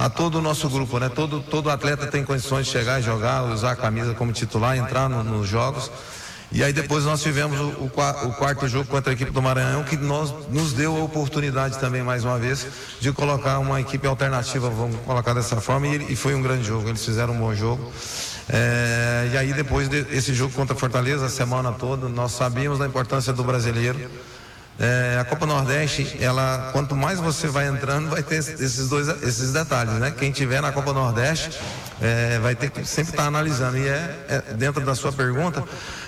a todo o nosso grupo, né? Todo atleta tem condições de chegar e jogar, usar a camisa como titular, entrar nos jogos. E aí depois nós tivemos o quarto jogo contra a equipe do Maranhão, que nos deu a oportunidade também, mais uma vez, de colocar uma equipe alternativa, vamos colocar dessa forma, e foi um grande jogo, eles fizeram um bom jogo. E aí depois desse jogo contra a Fortaleza, a semana toda, nós sabíamos da importância do brasileiro. A Copa Nordeste, quanto mais você vai entrando, vai ter esses detalhes, né? Quem tiver na Copa Nordeste vai ter que sempre estar analisando. E dentro da sua pergunta,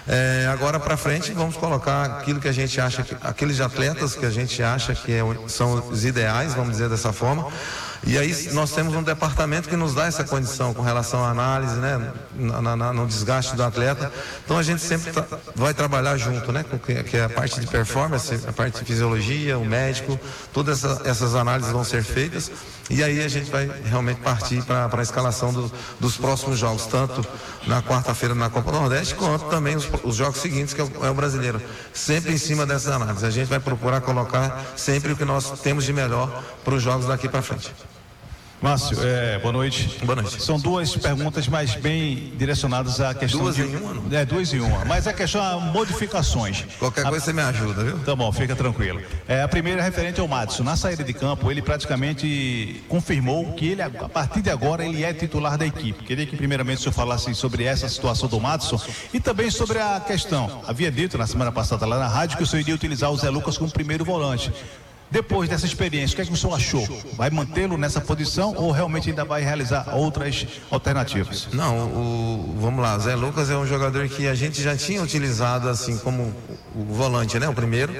agora para frente vamos colocar aquilo que a gente acha, aqueles atletas que a gente acha que são os ideais, vamos dizer dessa forma. E aí nós temos um departamento que nos dá essa condição com relação à análise, né, no desgaste do atleta. Então a gente sempre vai trabalhar junto, né, que é a parte de performance, a parte de fisiologia, o médico, todas essas análises vão ser feitas. E aí a gente vai realmente partir para a escalação dos próximos jogos, tanto na quarta-feira na Copa Nordeste, quanto também os jogos seguintes, que é o brasileiro. Sempre em cima dessas análises. A gente vai procurar colocar sempre o que nós temos de melhor para os jogos daqui para frente. Márcio, boa noite. Boa noite. São duas perguntas, mas bem direcionadas à questão duas em uma? Duas em uma. Mas a questão é modificações. Qualquer coisa você me ajuda, viu? Tá bom, fica tranquilo. A primeira é referente ao Madison. Na saída de campo, ele praticamente confirmou que ele, a partir de agora, ele é titular da equipe. Queria que primeiramente o senhor falasse sobre essa situação do Madison e também sobre a questão. Havia dito na semana passada lá na rádio que o senhor iria utilizar o Zé Lucas como primeiro volante. Depois dessa experiência, o que o senhor achou? Vai mantê-lo nessa posição ou realmente ainda vai realizar outras alternativas? Não, vamos lá, o Zé Lucas é um jogador que a gente já tinha utilizado assim como o volante, né? O primeiro,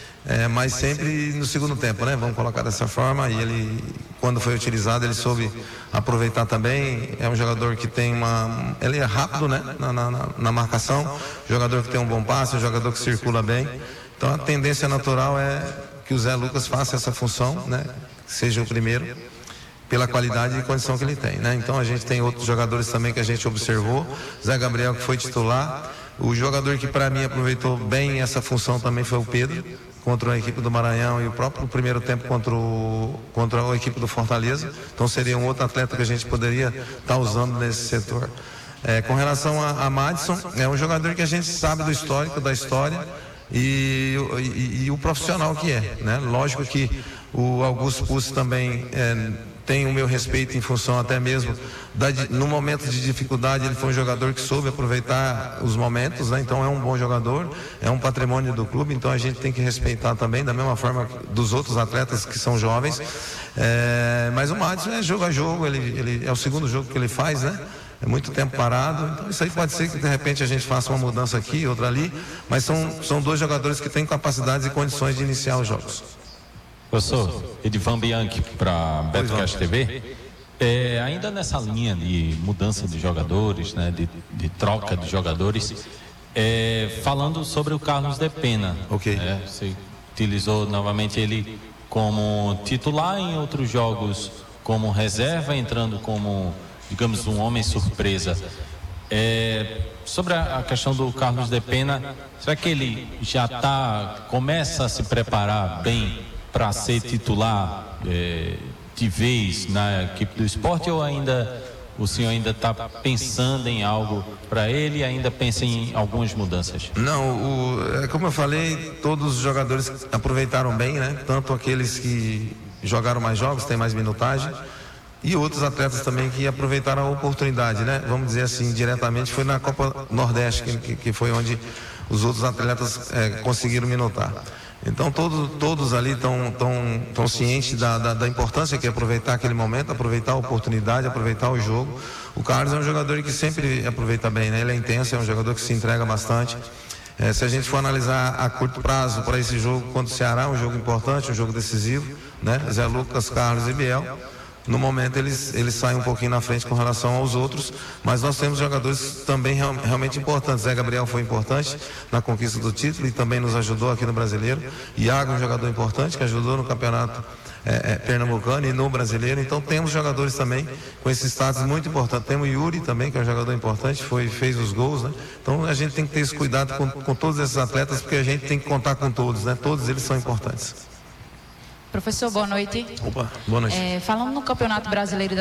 mas sempre no segundo tempo, né? Vamos colocar dessa forma. E ele, quando foi utilizado, ele soube aproveitar também. É um jogador que tem ele é rápido, né? Na marcação, jogador que tem um bom passe, um jogador que circula bem. Então a tendência natural é que o Zé Lucas faça essa função, né? Seja o primeiro, pela qualidade e condição que ele tem, né? Então a gente tem outros jogadores também que a gente observou. Zé Gabriel, que foi titular. O jogador que para mim aproveitou bem essa função também foi o Pedro, contra a equipe do Maranhão, e o próprio primeiro tempo contra a equipe do Fortaleza. Então seria um outro atleta que a gente poderia estar usando nesse setor. Com relação a Madison, é um jogador que a gente sabe do histórico, da história, e o profissional que é, né? Lógico que o Augusto Pucci também tem o meu respeito em função até mesmo no momento de dificuldade. Ele foi um jogador que soube aproveitar os momentos, né? Então é um bom jogador, é um patrimônio do clube, então a gente tem que respeitar também, da mesma forma dos outros atletas que são jovens. Mas o Madison é jogo a jogo, ele é o segundo jogo que ele faz, né? É muito tempo parado, então isso aí pode ser que de repente a gente faça uma mudança aqui, outra ali, mas são dois jogadores que têm capacidades e condições de iniciar os jogos. Professor Edivan Bianchi para Betcast TV, ainda nessa linha de mudança de jogadores, né, de troca de jogadores, falando sobre o Carlos de Pena. Ok. Você utilizou novamente ele como titular, em outros jogos como reserva, entrando como, digamos, um homem surpresa. Sobre a questão do Carlos de Pena, será que ele já começa a se preparar bem para ser titular de vez na equipe do Sport, ou o senhor ainda está pensando em algo para ele e ainda pensa em algumas mudanças? Não, como eu falei, todos os jogadores aproveitaram bem, né? Tanto aqueles que jogaram mais jogos, têm mais minutagem, e outros atletas também que aproveitaram a oportunidade, né? Vamos dizer assim, diretamente foi na Copa Nordeste, que foi onde os outros atletas conseguiram minutar. Então todos ali estão cientes da importância que é aproveitar aquele momento, aproveitar a oportunidade, aproveitar o jogo. O Carlos é um jogador que sempre aproveita bem, né? Ele é intenso, é um jogador que se entrega bastante. Se a gente for analisar a curto prazo para esse jogo contra o Ceará, um jogo importante, um jogo decisivo, né? Zé Lucas, Carlos e Biel. No momento eles saem um pouquinho na frente com relação aos outros, mas nós temos jogadores também realmente importantes. Zé Gabriel foi importante na conquista do título e também nos ajudou aqui no Brasileiro. Iago, um jogador importante que ajudou no campeonato pernambucano e no Brasileiro. Então temos jogadores também com esse status muito importante. Temos o Yuri também, que é um jogador importante, fez os gols, né? Então a gente tem que ter esse cuidado com todos esses atletas, porque a gente tem que contar com todos, né? Todos eles são importantes. Professor, boa noite. Opa, boa noite. Falando no Campeonato Brasileiro